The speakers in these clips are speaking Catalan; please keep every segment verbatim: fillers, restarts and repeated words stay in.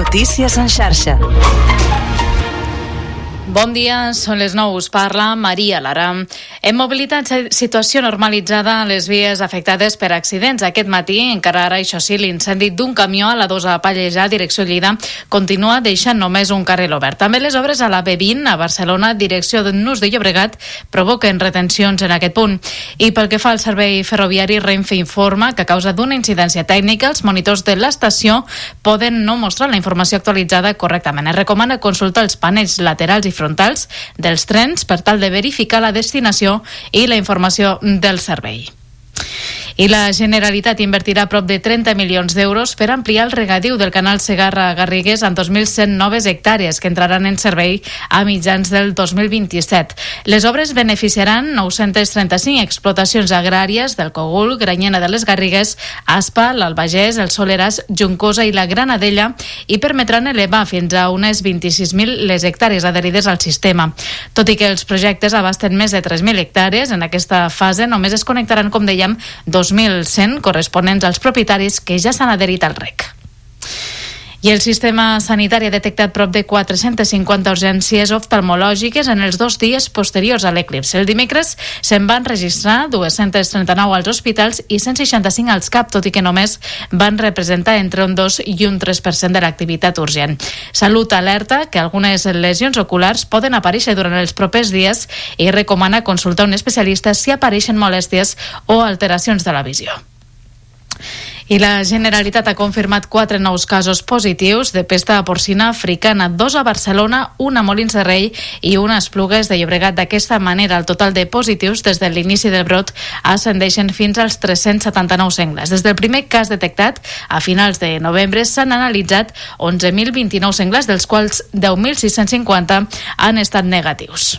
Notícies en xarxa. Bon dia, són les nou, us parla Maria Lara. En mobilitat, situació normalitzada a les vies afectades per accidents. Aquest matí, encara ara, això sí, l'incendi d'un camió a la dos a Pallejà, direcció Lleida, continua deixant només un carril obert. També les obres a la B vint a Barcelona, direcció de Nus de Llobregat, provoquen retencions en aquest punt. I pel que fa al servei ferroviari, Renfe informa que a causa d'una incidència tècnica, els monitors de l'estació poden no mostrar la informació actualitzada correctament. Es recomana consultar els panells laterals i frontals dels trens per tal de verificar la destinació i la informació del servei. I la Generalitat invertirà prop de trenta milions d'euros per ampliar el regadiu del canal Segarra-Garrigues amb dos mil cent noves hectàrees que entraran en servei a mitjans del dos mil vint-i-set. Les obres beneficiaran nou-centes trenta-cinc explotacions agràries del Cogul, Granyena de les Garrigues, Aspa, l'Albagés, el Soleràs, Juncosa i la Granadella i permetran elevar fins a unes vint-i-sis mil les hectàrees adherides al sistema. Tot i que els projectes abasten més de tres mil hectàrees, en aquesta fase només es connectaran, com dèiem, dos mil cent corresponents als propietaris que ja s'han adherit al rec. I el sistema sanitari ha detectat prop de quatre-centes cinquanta urgències oftalmològiques en els dos dies posteriors a l'eclipsi. El dimecres se'n van registrar dues-centes trenta-nou als hospitals i cent seixanta-cinc als C A P, tot i que només van representar entre un dos i un tres per cent de l'activitat urgent. Salut alerta que algunes lesions oculars poden aparèixer durant els propers dies i recomana consultar un especialista si apareixen molèsties o alteracions de la visió. I la Generalitat ha confirmat quatre nous casos positius de pesta porcina africana, dos a Barcelona, un a Molins de Rei i una a Esplugues de Llobregat. D'aquesta manera, el total de positius des de l'inici del brot ascendeixen fins als tres-cents setanta-nou sengles. Des del primer cas detectat, a finals de novembre, s'han analitzat onze mil vint-i-nou sengles, dels quals deu mil sis-cents cinquanta han estat negatius.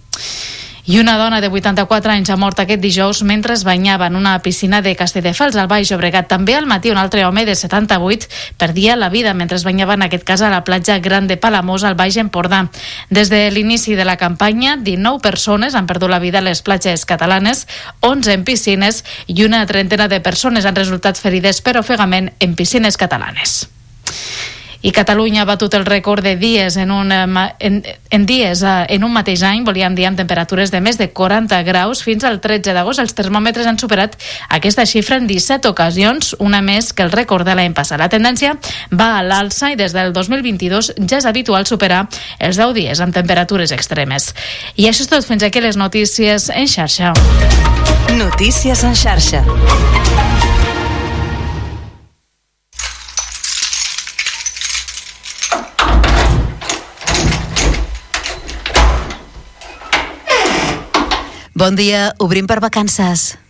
I una dona de vuitanta-quatre anys ha mort aquest dijous mentre es banyava en una piscina de Castelldefels, al Baix Llobregat. També al matí un altre home de setanta-vuit perdia la vida mentre es banyava, en aquest cas a la platja Gran de Palamós, al Baix Empordà. Des de l'inici de la campanya, dinou persones han perdut la vida a les platges catalanes, onze en piscines i una trentena de persones han resultat ferides per ofegament en piscines catalanes. I Catalunya ha batut el rècord de dies en un, en, en dies en un mateix any, volíem dir, amb temperatures de més de quaranta graus. Fins al tretze d'agost els termòmetres han superat aquesta xifra en disset ocasions, una més que el rècord de l'any passat. La tendència va a l'alça i des del dos mil vint-i-dos ja és habitual superar els deu dies amb temperatures extremes. I això és tot, fins aquí les notícies en xarxa. Notícies en xarxa. Bon dia, obrim per vacances.